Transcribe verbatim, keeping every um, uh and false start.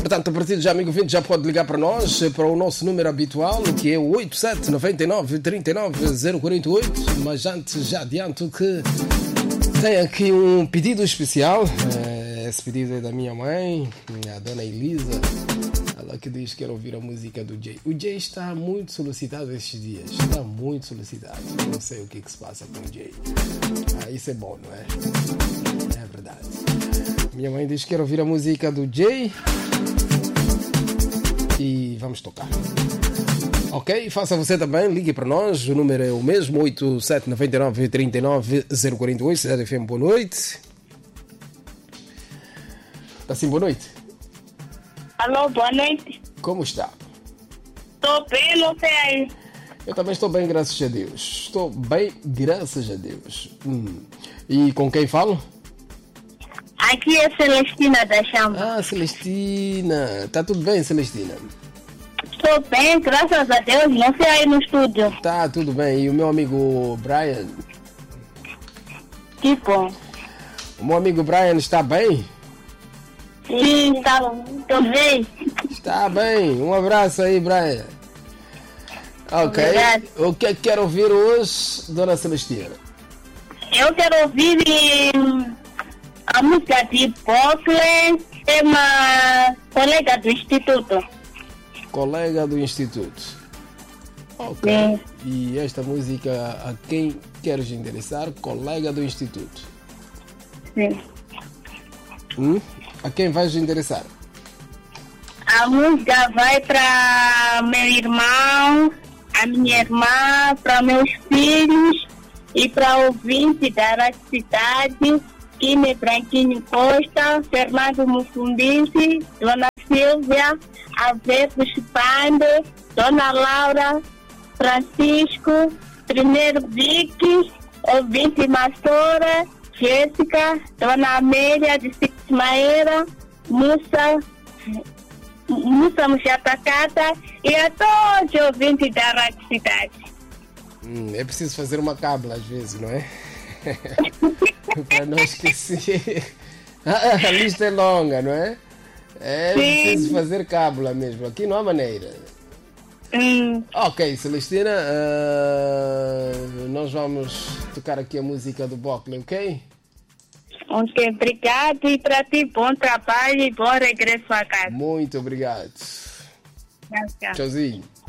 Portanto, a partir de já, amigo vinte, já pode ligar para nós, para o nosso número habitual, que é o oito sete nove nove, três nove zero quatro oito. Mas antes, já adianto que tem aqui um pedido especial. Esse pedido é da minha mãe, a dona Elisa. Ela que diz que quer ouvir a música do Jay. O Jay está muito solicitado estes dias. Está muito solicitado. Não sei o que, que se passa com o Jay. Ah, isso é bom, não é? É verdade. Minha mãe diz que quer ouvir a música do Jay. E vamos tocar. Ok? Faça você também. Ligue para nós. O número é o mesmo. oito sete nove nove, três nove zero quatro oito. Cidade F M, boa noite. Está sim, boa noite. Alô, boa noite. Como está? Estou bem, não sei aí. Eu também estou bem, graças a Deus. Estou bem, graças a Deus. Hum. E com quem falo? Aqui é Celestina da Chama. Ah, Celestina. Está tudo bem, Celestina? Estou bem, graças a Deus. Não sei aí no estúdio. Tá, tudo bem. E o meu amigo Brian? Que bom. O meu amigo Brian está bem? Sim, tá bom. Estou bem. Está bem. Um abraço aí, Brian. Ok. Obrigado. O que é que quer ouvir hoje, dona Celestina? Eu quero ouvir hum, a música de Bosley, tema Colega do Instituto. Colega do Instituto. Ok. Sim. E esta música, a quem queres endereçar? Colega do Instituto. Sim. Hum? A quem vais endereçar? A música vai para meu irmão, a minha irmã, para meus filhos e para o ouvinte da Rádio Cidade, Kine Branquinho Costa, Fernando Mufundisi, Dona Silvia, Alberto Chipande, Dona Laura, Francisco, primeiro Vicky, ouvinte Mastora, Jéssica, Dona Amélia de Maera, Mussa, Mussa Muxatacata e a todos os ouvintes da Rádio Cidade. Hum, é preciso fazer uma cábula às vezes, não é? Para não esquecer. A lista é longa, não é? É Sim. preciso fazer cábula mesmo. Aqui não há maneira. Hum, Ok, Celestina, uh, nós vamos tocar aqui a música do Bockley, ok? ok, obrigado e para ti bom trabalho e bom regresso a casa. Muito obrigado. Tchau, tchau. Tchauzinho.